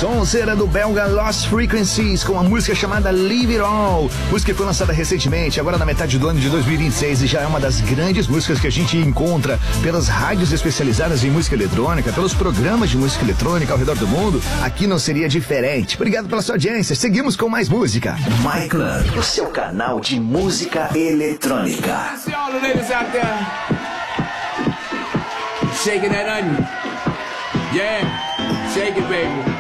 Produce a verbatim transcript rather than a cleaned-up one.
sonzeira do belga Lost Frequencies com uma música chamada Leave It All. Música que foi lançada recentemente, agora na metade do ano de dois mil e vinte e seis, e já é uma das grandes músicas que a gente encontra pelas rádios especializadas em música eletrônica, pelos programas de música eletrônica ao redor do mundo. Aqui não seria diferente. Obrigado pela sua audiência. Seguimos com mais música. My Club, o seu canal de música eletrônica. Shaking that onion. Yeah, shake it, baby.